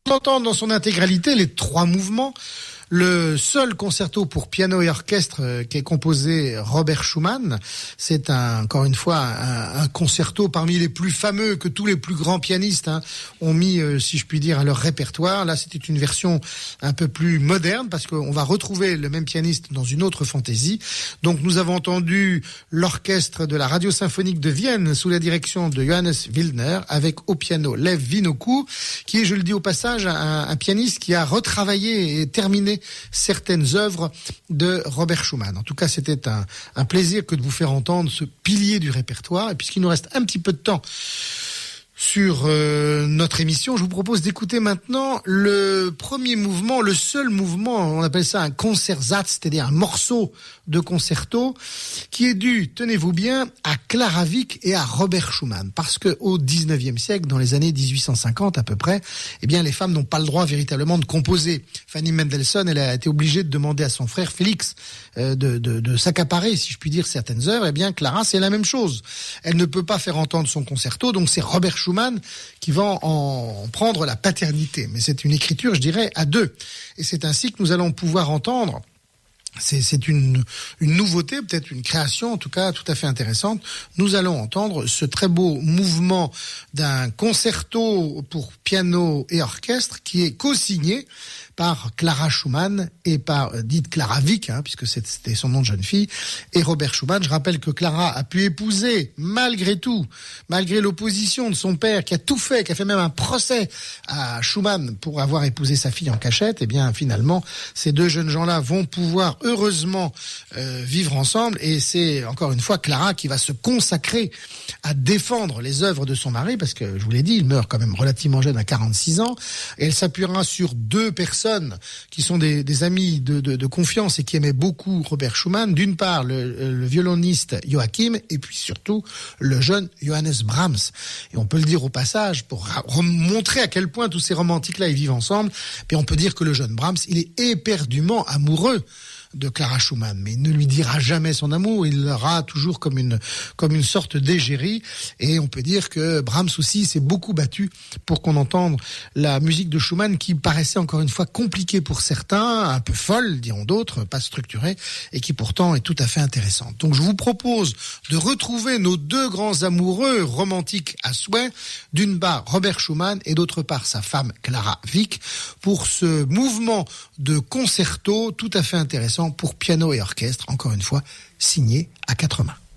On entend dans son intégralité les 3 mouvements. Le seul concerto pour piano et orchestre qui est composé Robert Schumann, c'est encore une fois un concerto parmi les plus fameux que tous les plus grands pianistes ont mis, si je puis dire, à leur répertoire. Là, c'était une version un peu plus moderne parce qu'on va retrouver le même pianiste dans une autre fantaisie. Donc, nous avons entendu l'orchestre de la Radio Symphonique de Vienne sous la direction de Johannes Wildner avec au piano Lev Vinokour, qui est, je le dis au passage, un pianiste qui a retravaillé et terminé certaines œuvres de Robert Schumann. En tout cas, c'était un plaisir que de vous faire entendre ce pilier du répertoire. Et puisqu'il nous reste un petit peu de temps sur notre émission, je vous propose d'écouter maintenant le premier mouvement, le seul mouvement, on appelle ça un Concertsatz, c'est-à-dire un morceau de concerto, qui est dû, tenez-vous bien, à Clara Wieck et à Robert Schumann. Parce que au 19e siècle, dans les années 1850 à peu près, eh bien, les femmes n'ont pas le droit véritablement de composer. Fanny Mendelssohn, elle a été obligée de demander à son frère Félix de s'accaparer, si je puis dire, certaines œuvres. Eh bien, Clara, c'est la même chose. Elle ne peut pas faire entendre son concerto, donc c'est Robert Schumann qui va en prendre la paternité. Mais c'est une écriture, je dirais, à 2. Et c'est ainsi que nous allons pouvoir entendre. C'est une nouveauté, peut-être une création, en tout cas tout à fait intéressante. Nous allons entendre ce très beau mouvement d'un concerto pour piano et orchestre qui est co-signé par Clara Schumann et par dite Clara Wieck, puisque c'était son nom de jeune fille, et Robert Schumann. Je rappelle que Clara a pu épouser, malgré tout, malgré l'opposition de son père, qui a tout fait, qui a fait même un procès à Schumann pour avoir épousé sa fille en cachette. Et bien finalement, ces 2 jeunes gens-là vont pouvoir heureusement vivre ensemble. Et c'est encore une fois Clara qui va se consacrer à défendre les œuvres de son mari, parce que je vous l'ai dit, il meurt quand même relativement jeune à 46 ans. Et elle s'appuiera sur 2 personnes qui sont des amis de confiance et qui aimaient beaucoup Robert Schumann. D'une part, le violoniste Joachim, et puis surtout le jeune Johannes Brahms. Et on peut le dire au passage, pour montrer à quel point tous ces romantiques-là ils vivent ensemble, puis on peut dire que le jeune Brahms, il est éperdument amoureux de Clara Schumann, mais il ne lui dira jamais son amour, il l'aura toujours comme une sorte d'égérie. Et on peut dire que Brahms aussi s'est beaucoup battu pour qu'on entende la musique de Schumann, qui paraissait encore une fois compliquée pour certains, un peu folle, diront d'autres, pas structurée, et qui pourtant est tout à fait intéressante. Donc je vous propose de retrouver nos 2 grands amoureux romantiques à souhait, d'une part Robert Schumann et d'autre part sa femme Clara Wieck, pour ce mouvement de concerto tout à fait intéressant pour piano et orchestre, encore une fois, signé à 4 mains.